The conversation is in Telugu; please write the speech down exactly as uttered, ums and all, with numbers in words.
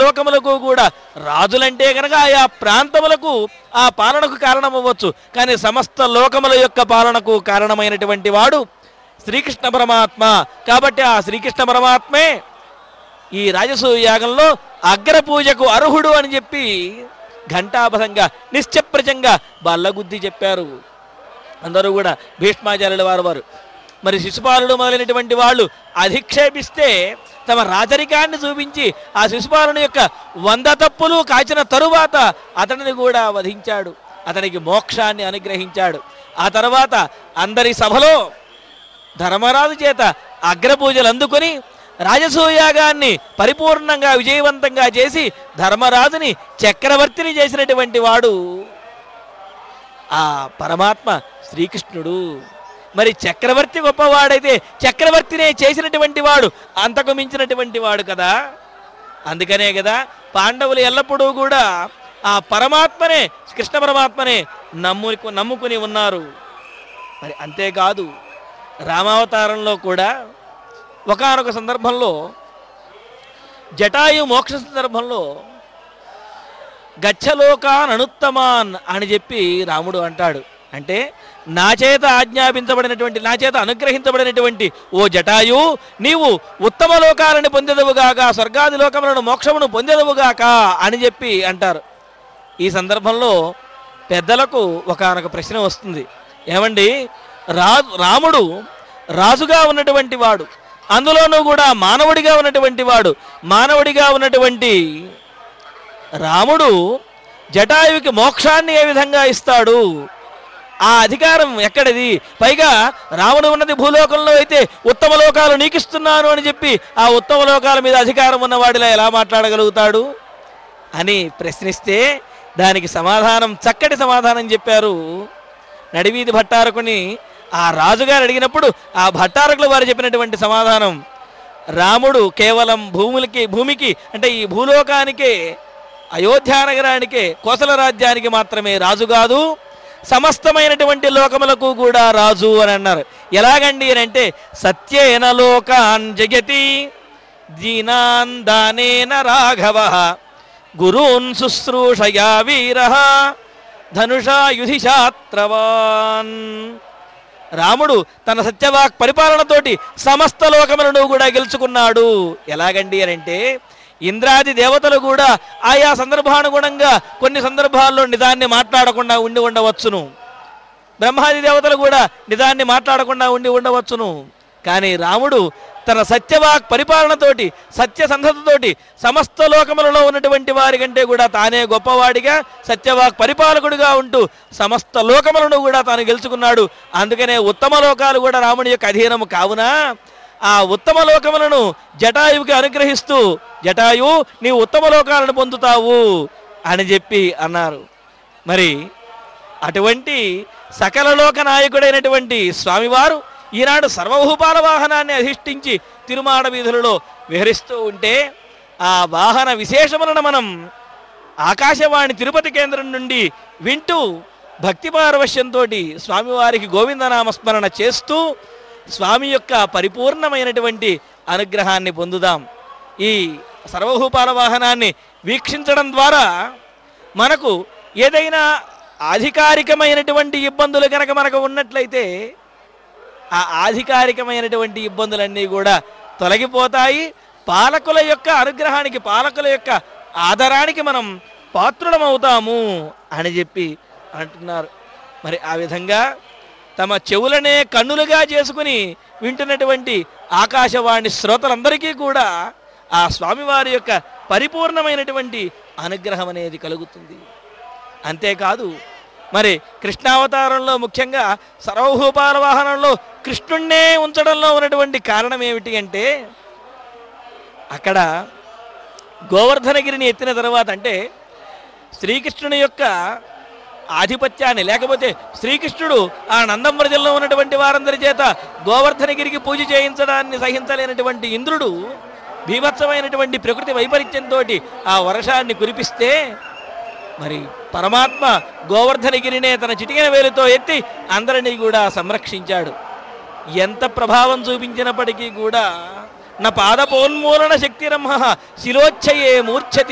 లోకములకు కూడా రాజులంటే కనుక ఆయా ప్రాంతములకు ఆ పాలనకు కారణమవ్వచ్చు. కానీ సమస్త లోకముల యొక్క పాలనకు కారణమైనటువంటి వాడు శ్రీకృష్ణ పరమాత్మ. కాబట్టి ఆ శ్రీకృష్ణ పరమాత్మే ఈ రాజసూయ యాగంలో అగ్ర పూజకు అర్హుడు అని చెప్పి ఘంటాపథంగా నిశ్చప్రచంగా బల్లగుద్ది చెప్పారు అందరూ కూడా. భీష్మాచార్యుల వారు వారు మరి శిశుపాలుడు మొదలైనటువంటి వాళ్ళు అధిక్షేపిస్తే తమ రాజరికాన్ని చూపించి ఆ శిశుపాలుని యొక్క వంద తప్పులు కాచిన తరువాత అతనిని కూడా వధించాడు, అతనికి మోక్షాన్ని అనుగ్రహించాడు. ఆ తర్వాత అందరి సభలో ధర్మరాజు చేత అగ్రపూజలు అందుకొని రాజసూయాగాన్ని పరిపూర్ణంగా విజయవంతంగా చేసి ధర్మరాజుని చక్రవర్తిని చేసినటువంటి వాడు ఆ పరమాత్మ శ్రీకృష్ణుడు. మరి చక్రవర్తి గొప్పవాడైతే చక్రవర్తినే చేసినటువంటి వాడు అంతకు మించినటువంటి వాడు కదా. అందుకనే కదా పాండవులు ఎల్లప్పుడూ కూడా ఆ పరమాత్మనే కృష్ణ పరమాత్మనే నమ్ము నమ్ముకుని ఉన్నారు. మరి అంతేకాదు రామావతారంలో కూడా ఒకానొక సందర్భంలో జటాయు మోక్ష సందర్భంలో గచ్చలోకాన్ అనుత్తమాన్ అని చెప్పి రాముడు అంటాడు. అంటే నా చేత ఆజ్ఞాపించబడినటువంటి నా చేత అనుగ్రహించబడినటువంటి ఓ జటాయు నీవు ఉత్తమ లోకాలను పొందెదవుగాక, స్వర్గాది లోకములను మోక్షమును పొందెదవుగాక అని చెప్పి అంటారు. ఈ సందర్భంలో పెద్దలకు ఒకానొక ప్రశ్న వస్తుంది. ఏమండి, రా రాముడు రాజుగా ఉన్నటువంటి వాడు, అందులోనూ కూడా మానవుడిగా ఉన్నటువంటి వాడు. మానవుడిగా ఉన్నటువంటి రాముడు జటాయువుకి మోక్షాన్ని ఏ విధంగా ఇస్తాడు? ఆ అధికారం ఎక్కడిది? పైగా రాముడు ఉన్నది భూలోకంలో అయితే ఉత్తమ లోకాలు నీకిస్తున్నాను అని చెప్పి ఆ ఉత్తమ లోకాల మీద అధికారం ఉన్నవాడిలా ఎలా మాట్లాడగలుగుతాడు అని ప్రశ్నిస్తే దానికి సమాధానం, చక్కటి సమాధానం చెప్పారు నడివీధి భట్టారకుని. ఆ రాజుగారు అడిగినప్పుడు ఆ భట్టారకులు వారు చెప్పినటువంటి సమాధానం, రాముడు కేవలం భూములకి భూమికి అంటే ఈ భూలోకానికే, అయోధ్యా నగరానికే, కోసల రాజ్యానికి మాత్రమే రాజు కాదు, సమస్తమైనటువంటి లోకములకు కూడా రాజు అని అన్నారు. ఎలాగండి అని అంటే సత్యేన లోకాన్ జగతి దీనాన్ దానేన రాఘవ గురూన్ శుశ్రూషయా వీర ధనుషా యుధిశాత్రవాన్. రాముడు తన సత్యవాక్ పరిపాలనతోటి సమస్త లోకములను కూడా గెలుచుకున్నాడు. ఎలాగండి అని అంటే ఇంద్రాది దేవతలు కూడా ఆయా సందర్భానుగుణంగా కొన్ని సందర్భాల్లో నిదాన్ని మాట్లాడకుండా ఉండి ఉండవచ్చును. బ్రహ్మాది దేవతలు కూడా నిదాన్ని మాట్లాడకుండా ఉండి ఉండవచ్చును. కానీ రాముడు తన సత్యవాక్ పరిపాలనతోటి సత్యసంధతతోటి సమస్త లోకములలో ఉన్నటువంటి వారి కంటే కూడా తానే గొప్పవాడిగా సత్యవాక్ పరిపాలకుడిగా ఉంటూ సమస్త లోకములను కూడా తాను గెలుచుకున్నాడు. అందుకనే ఉత్తమ లోకాలు కూడా రాముడి యొక్క అధీనము కావున ఆ ఉత్తమ లోకములను జటాయువుకి అనుగ్రహిస్తూ జటాయు నీవు ఉత్తమ లోకాలను పొందుతావు అని చెప్పి అన్నారు. మరి అటువంటి సకల లోక నాయకుడైనటువంటి స్వామివారు ఈనాడు సర్వభూపాల వాహనాన్ని అధిష్ఠించి తిరుమాడ వీధులలో విహరిస్తూ ఉంటే ఆ వాహన విశేషములను మనం ఆకాశవాణి తిరుపతి కేంద్రం నుండి వింటూ భక్తి పారవశ్యంతో స్వామివారికి గోవిందనామస్మరణ చేస్తూ స్వామి యొక్క పరిపూర్ణమైనటువంటి అనుగ్రహాన్ని పొందుదాం. ఈ సర్వభూపాల వాహనాన్ని వీక్షించడం ద్వారా మనకు ఏదైనా అధికారికమైనటువంటి ఇబ్బందులు కనుక మనకు ఉన్నట్లయితే ఆ అధికారికమైనటువంటి ఇబ్బందులన్నీ కూడా తొలగిపోతాయి. పాలకుల యొక్క అనుగ్రహానికి, పాలకుల యొక్క ఆదరానికి మనం పాత్రులమవుతాము అని చెప్పి అంటున్నారు. మరి ఆ విధంగా తమ చెవులనే కన్నులుగా చేసుకుని వింటున్నటువంటి ఆకాశవాణి శ్రోతలందరికీ కూడా ఆ స్వామివారి యొక్క పరిపూర్ణమైనటువంటి అనుగ్రహం అనేది కలుగుతుంది. అంతేకాదు మరి కృష్ణావతారంలో ముఖ్యంగా సర్వభూపాల వాహనంలో కృష్ణుణ్ణే ఉంచడంలో ఉన్నటువంటి కారణం ఏమిటి అంటే అక్కడ గోవర్ధనగిరిని ఎత్తిన తర్వాత అంటే శ్రీకృష్ణుని యొక్క ఆధిపత్యాన్ని, లేకపోతే శ్రీకృష్ణుడు ఆ నందవ్రజంలో ఉన్నటువంటి వారందరి చేత గోవర్ధనగిరికి పూజ చేయించడాన్ని సహించలేనటువంటి ఇంద్రుడు భీభత్సమైనటువంటి ప్రకృతి వైపరీత్యంతో ఆ వర్షాన్ని కురిపిస్తే మరి పరమాత్మ గోవర్ధనగిరినే తన చిటికెన వేలుతో ఎత్తి అందరినీ కూడా సంరక్షించాడు. ఎంత ప్రభావం చూపించినప్పటికీ కూడా నా పాదపోన్మూలన శక్తిరమ్మ శిలోచ్ఛయే మూర్ఛతి